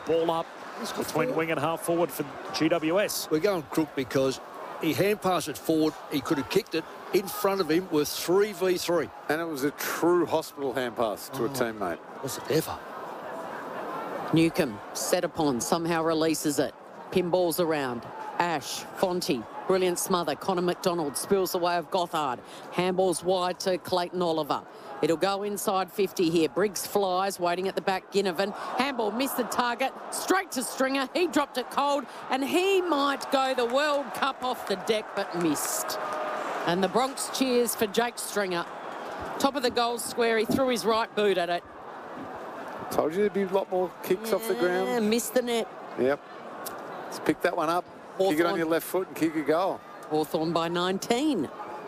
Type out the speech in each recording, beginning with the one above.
ball up between wing and half forward for GWS. We're going crook because he hand passed it forward. He could have kicked it in front of him with 3v3. And it was a true hospital hand pass to a teammate. Was it ever? Newcombe, set upon, somehow releases it. Pinballs around. Ash, Fonte, brilliant smother. Connor McDonald spills the way of Gothard. Handballs wide to Clayton Oliver. It'll go inside 50 here. Briggs flies, waiting at the back. Ginnivan. Handball missed the target. Straight to Stringer. He dropped it cold, and he might go the World Cup off the deck, but missed. And the Bronx cheers for Jake Stringer. Top of the goal square. He threw his right boot at it. Told you there'd be a lot more kicks off the ground. Missed the net. Yep. Let's pick that one up. Kick it on your left foot and kick a goal. Hawthorn by 19.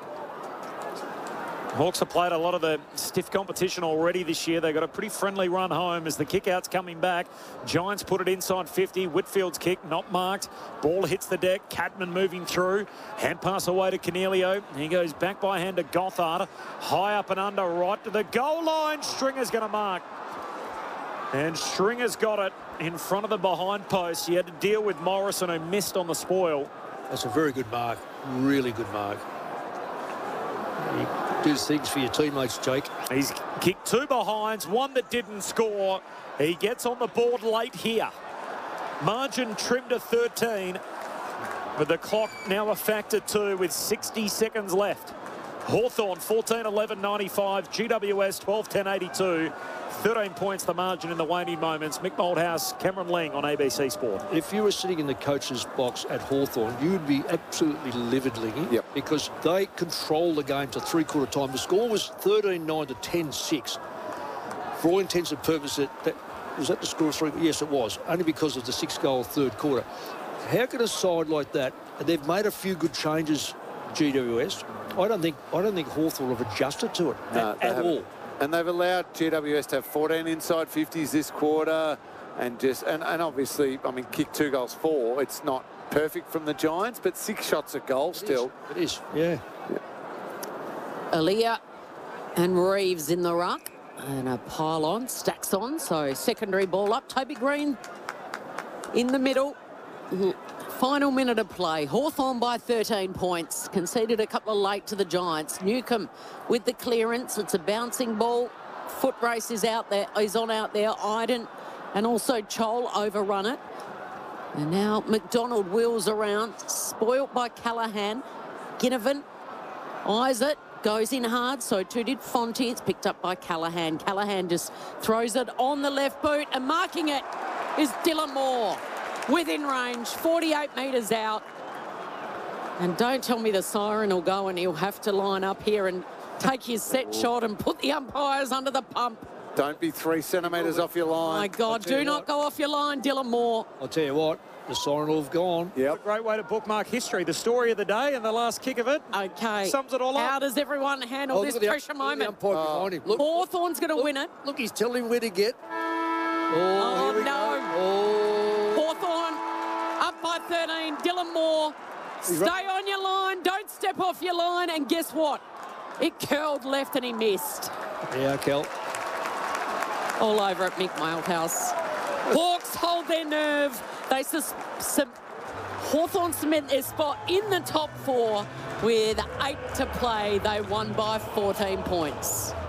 Hawks have played a lot of the stiff competition already this year. They got a pretty friendly run home as the kick-out's coming back. Giants put it inside 50. Whitfield's kick, not marked. Ball hits the deck. Cadman moving through. Hand pass away to Cornelio. He goes back by hand to Gothard. High up and under, right to the goal line. Stringer's going to mark. And Stringer's got it in front of the behind post. He had to deal with Morrison, who missed on the spoil. That's a very good mark. Really good mark. You do things for your teammates, Jake. He's kicked two behinds, one that didn't score. He gets on the board late here. Margin trimmed to 13, but the clock now a factor 2 with 60 seconds left. Hawthorn 14-11-95, GWS 12-10-82. 13 points the margin in the waning moments. Mick Moldhouse, Cameron Lang on ABC Sport. If you were sitting in the coach's box at Hawthorn, you would be absolutely livid, Lingy. Yep. Because they control the game to three-quarter time. The score was 13-9 to 10-6. For all intents and purposes, was that the score of 3? Yes, it was. Only because of the 6-goal third quarter. How can a side like that, and they've made a few good changes, GWS, I don't think Hawthorn have adjusted to it at all. And they've allowed GWS to have 14 inside 50s this quarter, and obviously, I mean, kick 2 goals 4. It's not perfect from the Giants, but 6 shots at goal still. It is, yeah. Aaliyah and Reeves in the ruck, and a pile on, stacks on. So secondary ball up. Toby Green in the middle. Final minute of play. Hawthorn by 13 points. Conceded a couple of late to the Giants. Newcombe with the clearance. It's a bouncing ball. Foot race is out there. He's on out there. Iden and also Chol overrun it. And now McDonald wheels around. Spoilt by Callaghan. Ginnivan eyes it. Goes in hard. So too did Fonte. It's picked up by Callaghan. Callaghan just throws it on the left boot. And marking it is Dylan Moore. Within range, 48 metres out. And don't tell me the siren will go and he'll have to line up here and take his set shot and put the umpires under the pump. Don't be 3 centimetres off your line. My God, do not go off your line, Dylan Moore. I'll tell you what, the siren will have gone. Yep. A great way to bookmark history. The story of the day and the last kick of it. Okay. Sums it all up. How does everyone handle this pressure moment? Look, Hawthorn's going to win it. Look, he's telling him where to get. Oh, here we no. go. Oh. Hawthorn up by 13. Dylan Moore, stay on your line. Don't step off your line. And guess what? It curled left and he missed. Yeah, Kel. All over at Mick Moldhouse. Hawks hold their nerve. They Hawthorn cement their spot in the top 4 with 8 to play. They won by 14 points.